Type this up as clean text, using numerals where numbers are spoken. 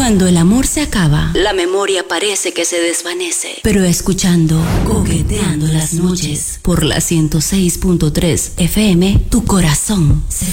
Cuando el amor se acaba, la memoria parece que se desvanece. Pero escuchando Coqueteando las noches por la 106.3 FM, tu corazón se